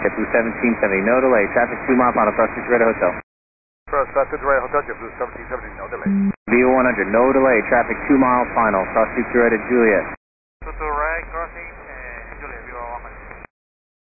JetBlue 1770, no delay. Traffic 2 mile final, cross 2 Toronto Hotel. Cross 2 Toronto Hotel, JetBlue 1770, no delay. VO 100, no delay. Traffic 2 miles final, cross 2 Toronto Juliet. 2 to